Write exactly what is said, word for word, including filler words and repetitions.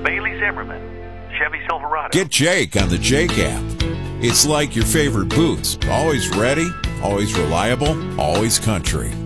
Bailey Zimmerman, Chevy Silverado. Get Jake on the Jake app. It's like your favorite boots. Always ready, always reliable, always country.